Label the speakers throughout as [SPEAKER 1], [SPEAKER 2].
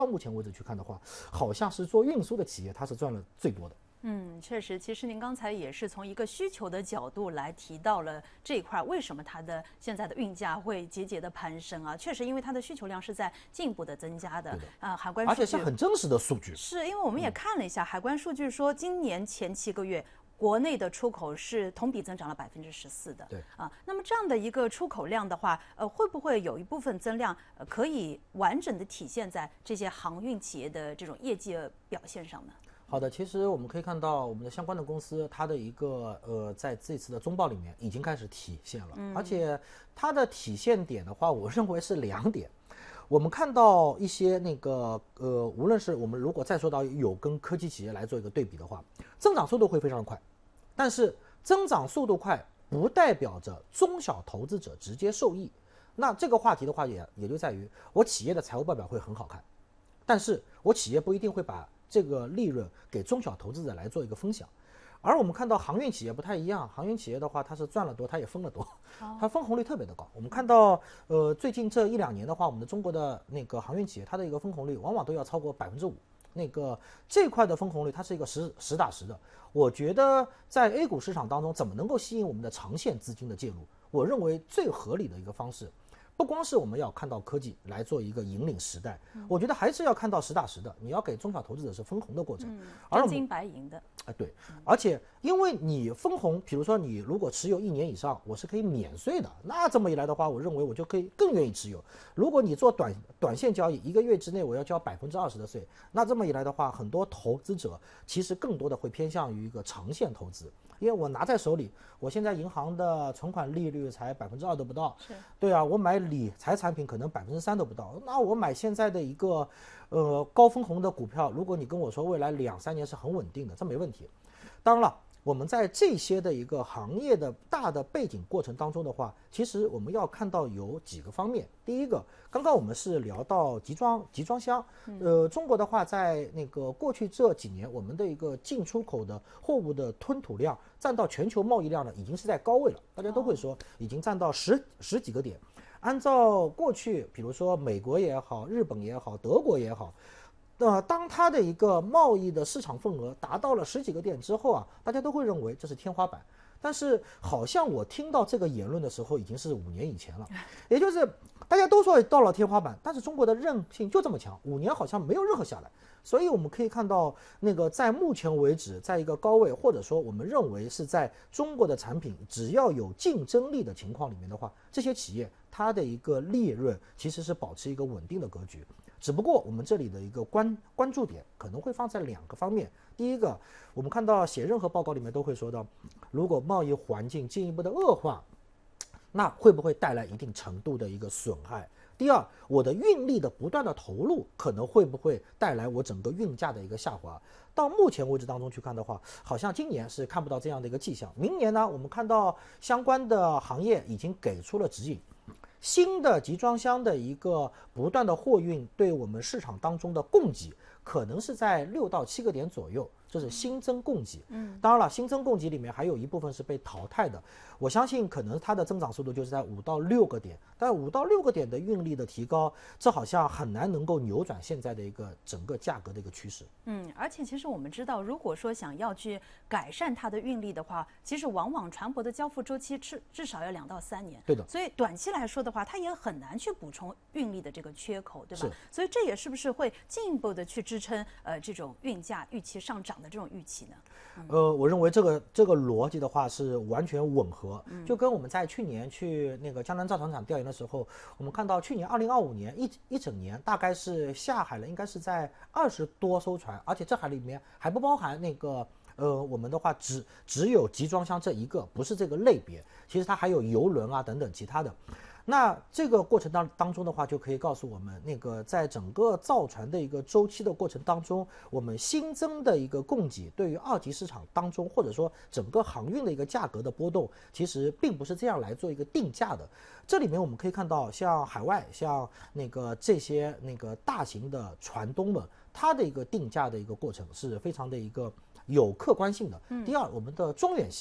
[SPEAKER 1] 到目前为止去看的话，好像是做运输的企业它是赚了最多的。
[SPEAKER 2] 确实，其实您刚才也是从一个需求的角度来提到了这一块，为什么它的现在的运价会节节的攀升啊？确实，因为它的需求量是在进一步的增加的。海关数据，
[SPEAKER 1] 而且是很真实的数据。
[SPEAKER 2] 是因为我们也看了一下海关数据说，今年前7个月。国内的出口是同比增长了14%的，
[SPEAKER 1] 对
[SPEAKER 2] 那么这样的一个出口量的话，会不会有一部分增量可以完整的体现在这些航运企业的这种业绩表现上呢？
[SPEAKER 1] 好的，其实我们可以看到我们的相关的公司，它的一个在这次的中报里面已经开始体现了，而且它的体现点的话，我认为是2点。我们看到一些无论是我们如果再说到有跟科技企业来做一个对比的话，增长速度会非常快，但是增长速度快不代表着中小投资者直接受益。那这个话题的话也就在于，我企业的财务报表会很好看，但是我企业不一定会把这个利润给中小投资者来做一个分享。而我们看到航运企业不太一样，航运企业的话，它是赚了多，它也分了多，它分红率特别的高。我们看到，最近这1-2年的话，我们的中国的那个航运企业，它的一个分红率往往都要超过5%。这块的分红率，它是一个实打实的。我觉得在 A 股市场当中，怎么能够吸引我们的长线资金的介入？我认为最合理的一个方式。不光是我们要看到科技来做一个引领时代，我觉得还是要看到实打实的，你要给中小投资者是分红的过程，
[SPEAKER 2] 真金白银的。
[SPEAKER 1] 对，而且因为你分红，比如说你如果持有1年以上，我是可以免税的，那这么一来的话，我认为我就可以更愿意持有。如果你做短线交易，1个月之内我要交20%的税，那这么一来的话，很多投资者其实更多的会偏向于一个长线投资。因为我拿在手里，我现在银行的存款利率才2%都不到，对啊，我买理财产品可能3%都不到，那我买现在的一个高分红的股票，如果你跟我说未来2-3年是很稳定的，这没问题。当然了，我们在这些的一个行业的大的背景过程当中的话，其实我们要看到有几个方面。第一个，刚刚我们是聊到集装箱，中国的话，在过去这几年，我们的一个进出口的货物的吞吐量占到全球贸易量呢，已经是在高位了，大家都会说已经占到十几个点。按照过去，比如说美国也好，日本也好，德国也好。当它的一个贸易的市场份额达到了10几个点之后啊，大家都会认为这是天花板。但是好像我听到这个言论的时候，已经是5年以前了，也就是大家都说到了天花板，但是中国的韧性就这么强，5年好像没有任何下来。所以我们可以看到，在目前为止，在一个高位，或者说我们认为是在中国的产品只要有竞争力的情况里面的话，这些企业它的一个利润其实是保持一个稳定的格局。只不过我们这里的一个关注点可能会放在2个方面。第一个，我们看到写任何报告里面都会说到，如果贸易环境进一步的恶化，那会不会带来一定程度的一个损害？第二，我的运力的不断的投入可能会不会带来我整个运价的一个下滑？到目前为止当中去看的话，好像今年是看不到这样的一个迹象。明年呢，我们看到相关的行业已经给出了指引。新的集装箱的一个不断的货运对我们市场当中的供给，可能是在6到7个点左右，这是新增供给。当然了，新增供给里面还有一部分是被淘汰的。我相信可能它的增长速度就是在5到6个点，但5到6个点的运力的提高，这好像很难能够扭转现在的一个整个价格的一个趋势。
[SPEAKER 2] 而且其实我们知道，如果说想要去改善它的运力的话，其实往往船舶的交付周期至少要2到3年。
[SPEAKER 1] 对的。
[SPEAKER 2] 所以短期来说的话，它也很难去补充运力的这个缺口，对吧？所以这也是不是会进一步的去支撑这种运价预期上涨的这种预期呢？
[SPEAKER 1] 我认为这个逻辑的话是完全吻合。就跟我们在去年去江南造船厂调研的时候，我们看到去年2025年一整年大概是下海了，应该是在20多艘船，而且这海里面还不包含我们的话只有集装箱这一个，不是这个类别，其实它还有邮轮啊等等其他的。那这个过程当中的话，就可以告诉我们，在整个造船的一个周期的过程当中，我们新增的一个供给对于2级市场当中，或者说整个航运的一个价格的波动，其实并不是这样来做一个定价的。这里面我们可以看到，像海外，像这些大型的船东们，它的一个定价的一个过程是非常的一个有客观性的。第二，我们的中远系列。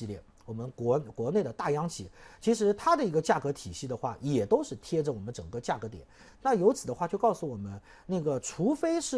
[SPEAKER 1] 我们国内的大央企，其实它的一个价格体系的话，也都是贴着我们整个价格点。那由此的话，就告诉我们，那个除非是